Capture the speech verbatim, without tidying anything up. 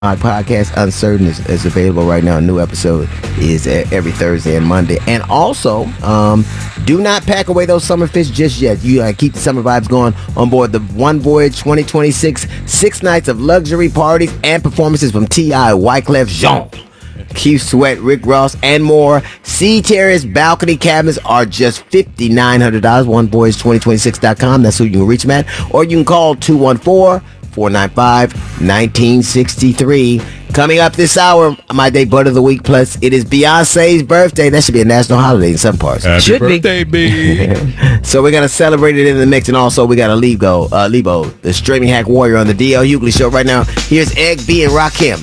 My podcast Uncertain is, is available right now. A new episode is uh, every Thursday and Monday. And also, um, do not pack away those summer fish just yet. You uh, keep the summer vibes going on board the One Voyage twenty twenty-six. Six nights of luxury parties and performances from T I, Wyclef Jean, Keith Sweat, Rick Ross, and more. Sea Terrace balcony cabins are just five thousand nine hundred dollars. one voyage twenty twenty-six dot com. That's who you can reach them at. Or you can call two one four, four nine five, one nine six three. Coming up this hour, my day butt of the week. Plus, it is Beyonce's birthday. That should be a national holiday in some parts. Happy Should be. birthday, B. So we're going to celebrate it in the mix. And also, we got a Lebo, uh, Lebo, the streaming hack warrior on the D L Hughley Show right now. Here's Egg B and Rakim.